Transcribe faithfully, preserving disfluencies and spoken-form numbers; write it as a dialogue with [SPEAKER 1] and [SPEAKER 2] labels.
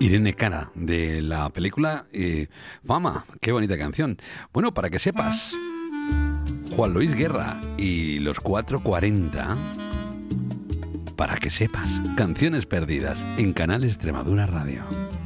[SPEAKER 1] Irene Cara, de la película eh, Fama. Qué bonita canción. Bueno, para que sepas, Juan Luis Guerra y los cuatro cuarenta, para que sepas, canciones perdidas en Canal Extremadura Radio.